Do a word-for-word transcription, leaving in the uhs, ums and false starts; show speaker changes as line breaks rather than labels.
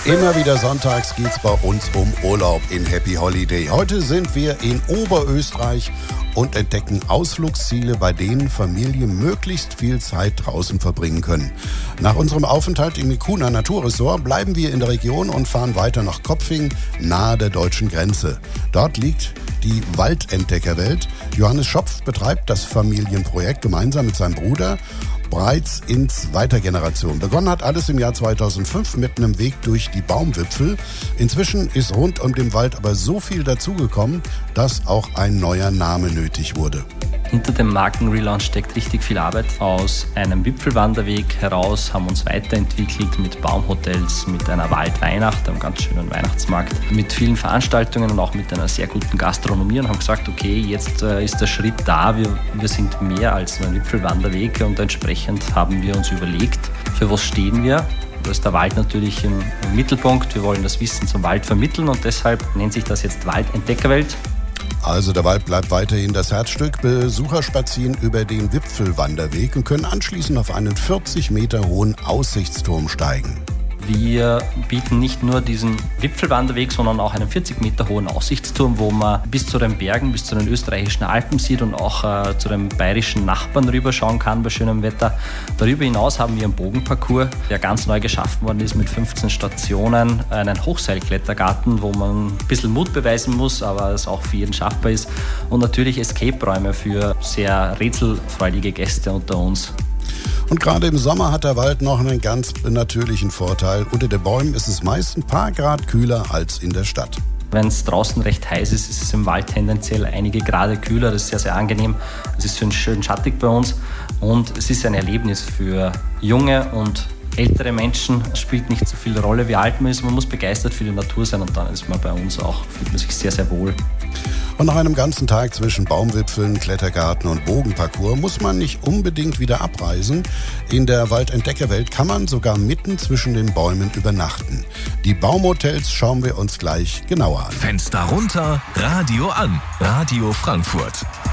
Immer wieder sonntags geht's bei uns um Urlaub in Happy Holiday. Heute sind wir in Oberösterreich und entdecken Ausflugsziele, bei denen Familien möglichst viel Zeit draußen verbringen können. Nach unserem Aufenthalt im Mikuna Naturresort bleiben wir in der Region und fahren weiter nach Kopfing, nahe der deutschen Grenze. Dort liegt die Waldentdeckerwelt. Johannes Schopf betreibt das Familienprojekt gemeinsam mit seinem Bruder bereits in zweiter Generation. Begonnen hat alles im Jahr zweitausendfünf mit einem Weg durch die Baumwipfel. Inzwischen ist rund um den Wald aber so viel dazugekommen, dass auch ein neuer Name nötig wurde.
Hinter dem Markenrelaunch steckt richtig viel Arbeit. Aus einem Wipfelwanderweg heraus haben wir uns weiterentwickelt mit Baumhotels, mit einer Waldweihnacht, einem ganz schönen Weihnachtsmarkt, mit vielen Veranstaltungen und auch mit einer sehr guten Gastronomie und haben gesagt, okay, jetzt äh, ist der Schritt da, wir, wir sind mehr als nur ein Wipfelwanderweg und entsprechend haben wir uns überlegt, für was stehen wir. Da ist der Wald natürlich im, im Mittelpunkt. Wir wollen das Wissen zum Wald vermitteln und deshalb nennt sich das jetzt Waldentdeckerwelt.
Also der Wald bleibt weiterhin das Herzstück. Besucher spazieren über den Wipfelwanderweg und können anschließend auf einen vierzig Meter hohen Aussichtsturm steigen.
Wir bieten nicht nur diesen Wipfelwanderweg, sondern auch einen vierzig Meter hohen Aussichtsturm, wo man bis zu den Bergen, bis zu den österreichischen Alpen sieht und auch äh, zu den bayerischen Nachbarn rüberschauen kann bei schönem Wetter. Darüber hinaus haben wir einen Bogenparcours, der ganz neu geschaffen worden ist mit fünfzehn Stationen, einen Hochseilklettergarten, wo man ein bisschen Mut beweisen muss, aber es auch für jeden schaffbar ist und natürlich Escape-Räume für sehr rätselfreudige Gäste unter uns.
Und gerade im Sommer hat der Wald noch einen ganz natürlichen Vorteil. Unter den Bäumen ist es meist ein paar Grad kühler als in der Stadt.
Wenn es draußen recht heiß ist, ist es im Wald tendenziell einige Grade kühler. Das ist sehr, sehr angenehm. Es ist schön, schön schattig bei uns und es ist ein Erlebnis für junge und ältere Menschen. Es spielt nicht so viel Rolle, wie alt man ist. Man muss begeistert für die Natur sein und dann ist man bei uns auch, fühlt man sich sehr, sehr wohl.
Und nach einem ganzen Tag zwischen Baumwipfeln, Klettergarten und Bogenparcours muss man nicht unbedingt wieder abreisen. In der Waldentdeckerwelt kann man sogar mitten zwischen den Bäumen übernachten. Die Baumhotels schauen wir uns gleich genauer an.
Fenster runter, Radio an. Radio Frankfurt.